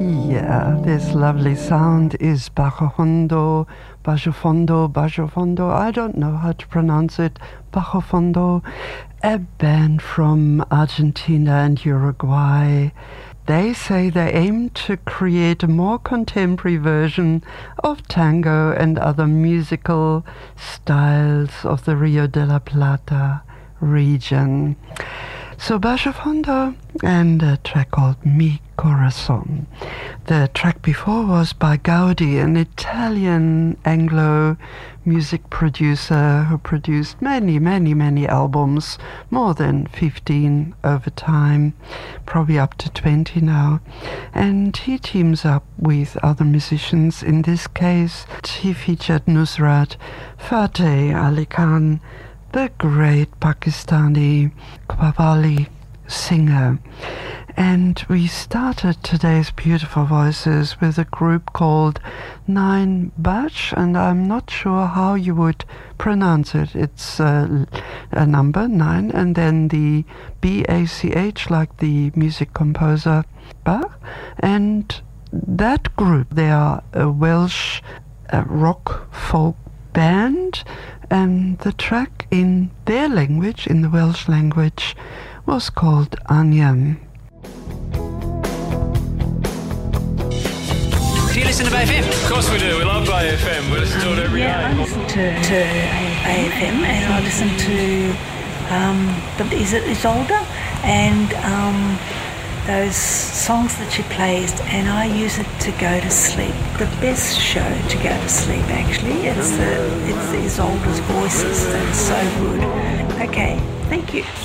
Yeah, this lovely sound is Bajofondo, I don't know how to pronounce it, Bajofondo, a band from Argentina and Uruguay. They say they aim to create a more contemporary version of tango and other musical styles of the Rio de la Plata region. So Bajofondo and a track called Mi Corazón. The track before was by Gaudi, an Italian Anglo music producer who produced many albums, more than 15 over time, probably up to 20 now. And he teams up with other musicians. In this case, he featured Nusrat Fateh Ali Khan, the great Pakistani Qawwali singer. And we started today's Beautiful Voices with a group called Nine Bach, and I'm not sure how you would pronounce it. It's a number 9 and then the B-A-C-H, like the music composer Bach. And that group, they are a Welsh rock folk band, and the track in their language, in the Welsh language, was called Anyam. Do you listen to Bay FM? Of course we do. We love Bay FM. We listen to it every day. I listen to Bay FM, and I listen to is it Isolde, and those songs that she plays, and I use it to go to sleep. The best show to go to sleep, actually. It's Isolde's voices. That's so good. Okay, thank you.